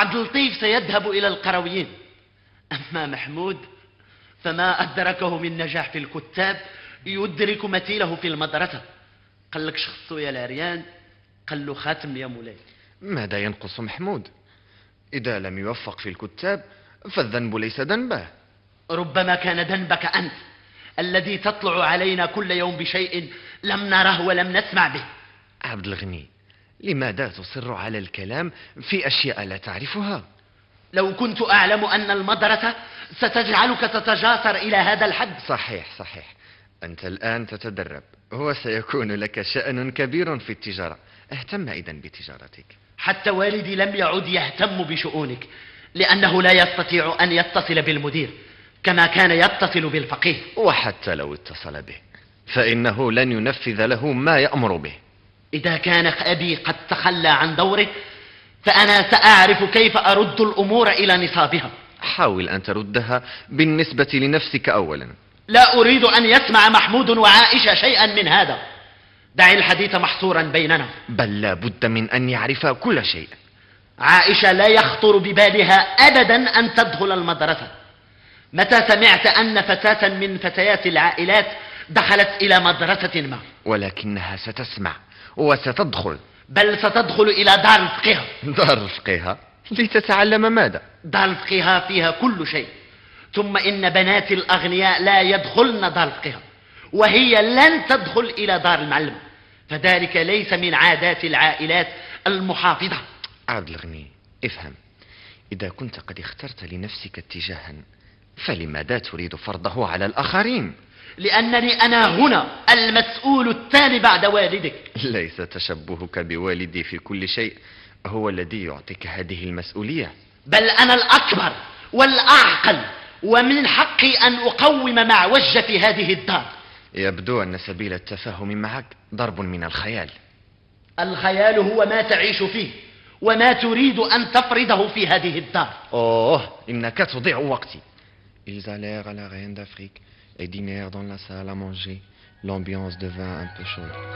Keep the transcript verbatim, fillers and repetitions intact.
عبد اللطيف سيذهب إلى القرويين، أما محمود فما أدركه من نجاح في الكتاب يدرك مثيله في المدرسة. قال لك شخصه يا العريان، قال له خاتم يا مولاي. ماذا ينقص محمود؟ إذا لم يوفق في الكتاب فالذنب ليس ذنبه. ربما كان ذنبك أنت الذي تطلع علينا كل يوم بشيء لم نره ولم نسمع به. عبد الغني، لماذا تصر على الكلام في أشياء لا تعرفها؟ لو كنت أعلم أن المدرسة ستجعلك تتجاسر إلى هذا الحد. صحيح صحيح، أنت الآن تتدرب، هو سيكون لك شأن كبير في التجارة. اهتم إذن بتجارتك. حتى والدي لم يعد يهتم بشؤونك، لأنه لا يستطيع أن يتصل بالمدير كما كان يتصل بالفقيه. وحتى لو اتصل به فإنه لن ينفذ له ما يأمر به. إذا كان أبي قد تخلى عن دوره فأنا سأعرف كيف أرد الأمور إلى نصابها. حاول أن تردها بالنسبة لنفسك أولا. لا أريد أن يسمع محمود وعائشة شيئا من هذا. دع الحديث محصورا بيننا. بل لا بد من أن يعرف كل شيء. عائشة لا يخطر ببالها أبدا أن تدخل المدرسة. متى سمعت أن فتاة من فتيات العائلات دخلت إلى مدرسة ما؟ ولكنها ستسمع وستدخل. بل ستدخل إلى دار الفقه. دار الفقه لتتعلم ماذا؟ دار الفقه فيها كل شيء. ثم إن بنات الأغنياء لا يدخلن دار الفقه، وهي لن تدخل إلى دار المعلم، فذلك ليس من عادات العائلات المحافظة. عبد الغني، افهم، إذا كنت قد اخترت لنفسك اتجاها فلماذا تريد فرضه على الآخرين؟ لأنني أنا هنا المسؤول الثاني بعد والدك. ليس تشبهك بوالدي في كل شيء هو الذي يعطيك هذه المسؤولية، بل أنا الأكبر والأعقل، ومن حقي أن أقوم مع وجه في هذه الدار. يبدو أن سبيل التفاهم معك ضرب من الخيال. الخيال هو ما تعيش فيه وما تريد أن تفرضه في هذه الدار. أوه، إنك تضيع وقتي. Ils allèrent à la reine d'Afrique et dînèrent dans la salle à manger. L'ambiance devint un peu chaude.